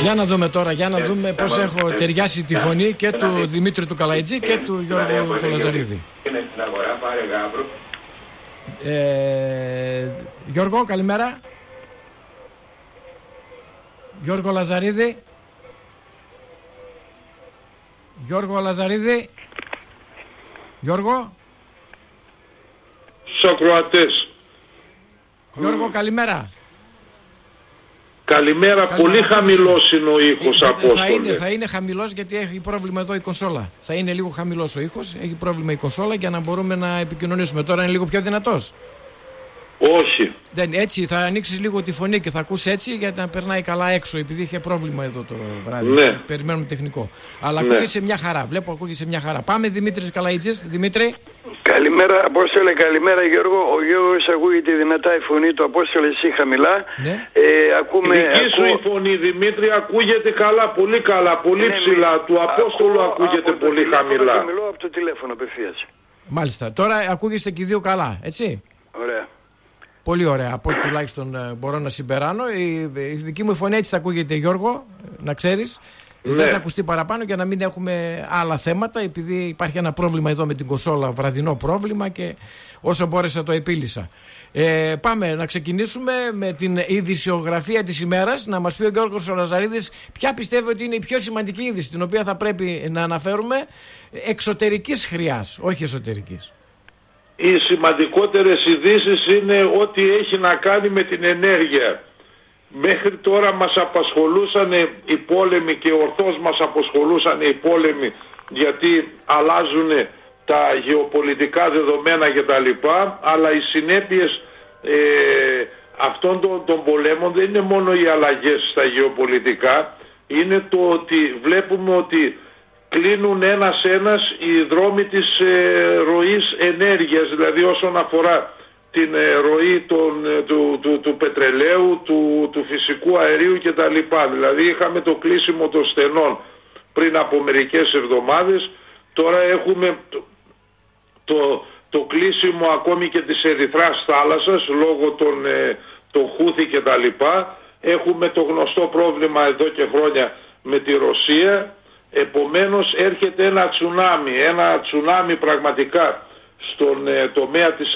Για να δούμε τώρα, για να δούμε πώς έχω ταιριάσει τη φωνή και του Δημήτρη του Καλαϊτζή και του Γιώργου του Λαζαρίδη. Είναι στην αγορά, πάρε γάβρο. Γιώργο, καλημέρα. Γιώργο Λαζαρίδη. Γιώργο Λαζαρίδη. Γιώργο. Σοκροατές. Γιώργο, καλημέρα. Καλημέρα, πολύ χαμηλός είναι ο ήχος, Απόστολε. Θα είναι χαμηλός γιατί έχει πρόβλημα εδώ η κονσόλα. Θα είναι λίγο χαμηλός ο ήχος, έχει πρόβλημα η κονσόλα για να μπορούμε να επικοινωνήσουμε. Τώρα είναι λίγο πιο δυνατός. Όχι. Έτσι θα ανοίξεις λίγο τη φωνή και θα ακούσει έτσι γιατί να περνάει καλά έξω, επειδή είχε πρόβλημα εδώ το βράδυ. Ναι. Περιμένουμε τεχνικό. Αλλά Ναι. ακούγεσαι μια χαρά. Βλέπω ακούγεσαι μια χαρά. Πάμε Δημήτρης Καλαϊτζής. Δημήτρη. Καλημέρα, Απόστολε, καλημέρα Γιώργο. Ο Γιώργος ακούγεται δυνατά η φωνή του, Απόστολε εσύ χαμηλά. Ναι. Ακούμε, Η δική σου η φωνή, Δημήτρη, ακούγεται καλά, πολύ καλά, πολύ ψηλά. Του Απόστολου ακούγεται πολύ χαμηλά. Μιλώ από το τηλέφωνο απευθείας. Μάλιστα. Τώρα ακούγεστε και οι δύο καλά, έτσι. Ωραία. Πολύ ωραία. Από ό,τι τουλάχιστον μπορώ να συμπεράνω. Η δική μου φωνή έτσι θα ακούγεται, Γιώργο, να ξέρεις. Ναι. Δεν θα ακουστεί παραπάνω για να μην έχουμε άλλα θέματα, επειδή υπάρχει ένα πρόβλημα εδώ με την κονσόλα, βραδινό πρόβλημα και όσο μπόρεσα το επίλυσα. Πάμε να ξεκινήσουμε με την ειδησιογραφία της ημέρας. Να μας πει ο Γιώργος ο Λαζαρίδης ποια πιστεύει ότι είναι η πιο σημαντική είδηση την οποία θα πρέπει να αναφέρουμε εξωτερικής χρειάς, όχι εσωτερικής. Οι σημαντικότερες ειδήσεις είναι ό,τι έχει να κάνει με την ενέργεια. Μέχρι τώρα μας απασχολούσαν οι πόλεμοι και ορθώς μας απασχολούσαν οι πόλεμοι γιατί αλλάζουν τα γεωπολιτικά δεδομένα κτλ. Αλλά οι συνέπειες αυτών των πολέμων δεν είναι μόνο οι αλλαγές στα γεωπολιτικά, είναι το ότι βλέπουμε ότι κλείνουν ένας οι δρόμοι της ροής ενέργειας, δηλαδή όσον αφορά την ροή του πετρελαίου, του φυσικού αερίου κτλ. Δηλαδή είχαμε το κλείσιμο των στενών πριν από μερικές εβδομάδες, τώρα έχουμε το κλείσιμο ακόμη και της Ερυθράς θάλασσας λόγω των Χούθη κτλ. Έχουμε το γνωστό πρόβλημα εδώ και χρόνια με τη Ρωσία. Επομένως έρχεται ένα τσουνάμι πραγματικά στον τομέα της